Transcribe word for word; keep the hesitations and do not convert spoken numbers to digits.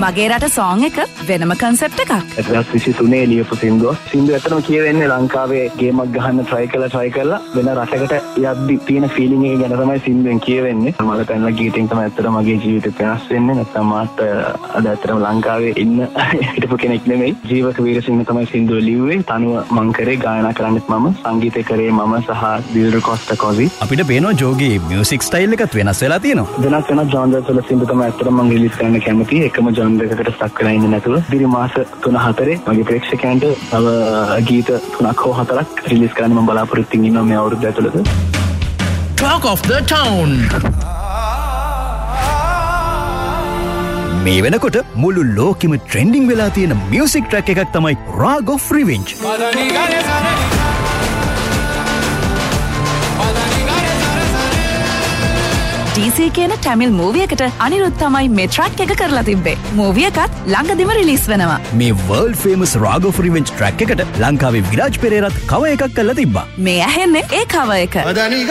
මගේ රට සෝං එක වෙනම කන්සෙප්ට් එකක්. දෙදාස් විසිතුනේ ලියපු සින්දුව. සින්දුව ඇත්තටම කියවෙන්නේ ලංකාවේ ගේමක් ගහන්න try කරලා try කරලා වෙන රටකට යද්දි තියෙන feeling එක ගැන තමයි සින්දුවෙන් කියවෙන්නේ. මල පැනලා ගීතෙන් තමයි ඇත්තටම මගේ ජීවිතේ වෙනස් වෙන්නේ. නැත්නම් මාත් අද ඇත්තටම ලංකාවේ ඉන්න හිටපු කෙනෙක් නෙමෙයි. ජීවක වීරසිංහ තමයි සින්දුව ලිව්වේ. තනුව මං කරේ, ගායනා කරන්නෙත් මම, සංගීතය කරේ මම සහ දිල්රු කොස්ටා කොසි. අපිට පේනවා ජෝගේ මියුසික් ස්ටයිල් එකත් වෙනස් වෙලා තියෙනවා. වෙනස් වෙනස් ජාන්රස් වල සින්දු තමයි ඇත්තටම මම රිලීස් කරන්න කැමතියි. එකම ජාන්ර් එකකට ස්ටක් වෙලා ඉන්නේ නැතුව. දිරි මාස තුන හතරේ මගේ ප්‍රේක්ෂකයන්ට තව ගීත තුනක් හෝ හතරක් රිලීස් කරන්න මම බලාපොරොත්තු වෙනවා මේ අවුරුද්ද ඇතුළත. Talk of the Town. මේ වෙනකොට මුළු ලෝකෙම ට්‍රෙන්ඩිං වෙලා තියෙන මියුසික් ට්‍රැක් එකක් තමයි Rag of Revenge. ඩී සී කියන තමිල් මූවි එකට අනිරුද් තමයි මේ ට්‍රැක් එක කරලා තිබ්බේ. මූවි එකත් ළඟදිම රිලීස් වෙනවා. මේ world famous Rag of Revenge track එකට ලංකාවේ විරාජ් පෙරේරාත් කව එකක් කරලා තිබ්බා. මේ ඇහෙන්නේ ඒ කව එක.